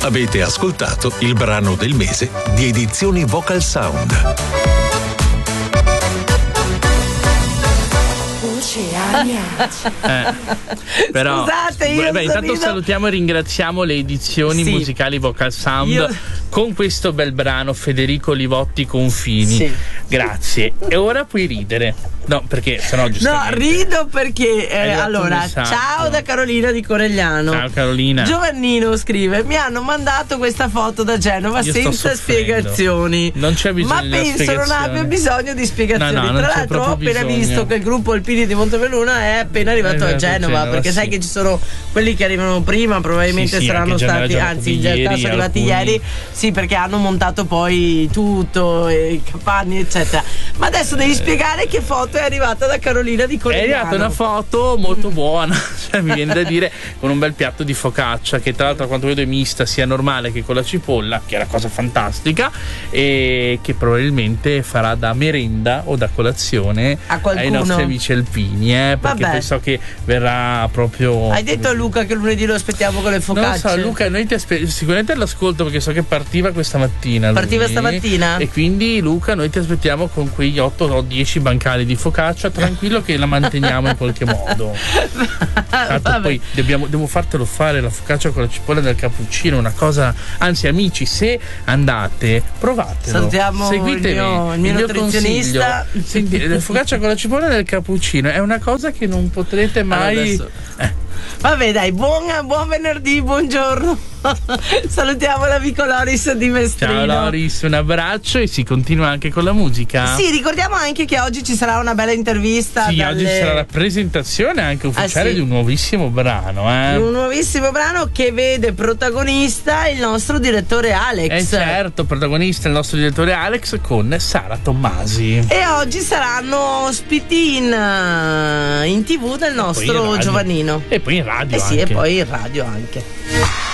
Avete ascoltato il brano del mese di Edizioni Vocal Sound. Però scusate, io intanto salutiamo e ringraziamo le edizioni musicali Vocal Sound con questo bel brano Federico Livotti Confini. Grazie. E ora puoi ridere. No, perché sennò giustamente. No, rido perché allora, ciao da Carolina di Conegliano. Ciao Carolina. Giovannino scrive: mi hanno mandato questa foto da Genova senza spiegazioni. Non c'è bisogno ma di penso non abbia bisogno di spiegazioni. No, Tra l'altro ho appena visto che il gruppo Alpini di Montebelluna è appena arrivato a Genova, perché sai che ci sono quelli che arrivano prima, probabilmente saranno stati, anzi in realtà sono arrivati ieri, sì, perché hanno montato poi tutto, i capanni eccetera. Ma adesso devi spiegare che foto è arrivata da Carolina di Conegliano. È arrivata una foto molto buona, cioè mi viene da dire, con un bel piatto di focaccia che tra l'altro a quanto vedo è mista sia normale che con la cipolla, che è una cosa fantastica, e che probabilmente farà da merenda o da colazione ai nostri amici alpini, perché penso che verrà proprio. Hai detto a Luca che lunedì lo aspettiamo con le focacce? Non lo so, Luca, noi ti sicuramente l'ascolto perché so che partiva questa mattina. Partiva stamattina? E quindi Luca, noi ti aspettiamo con quegli 8 o 10 bancali di focaccia, tranquillo che la manteniamo in qualche modo. Poi devo fartelo fare la focaccia con la cipolla del cappuccino, una cosa, anzi amici, se andate provatelo, salutiamo seguitemi il mio nutrizionista. Senti, la focaccia con la cipolla del cappuccino è una cosa che non potrete mai Vabbè dai, buon venerdì, buongiorno. Salutiamo l'amico Loris di Mestrino. Ciao Loris, un abbraccio, e si continua anche con la musica. Sì, ricordiamo anche che oggi ci sarà una bella intervista. Sì, oggi ci sarà la presentazione anche ufficiale di un nuovissimo brano. Un nuovissimo brano che vede protagonista il nostro direttore Alex. Certo, protagonista il nostro direttore Alex con Sara Tommasi. E oggi saranno ospiti in TV del nostro Giovannino. E poi in radio anche. E poi in radio anche.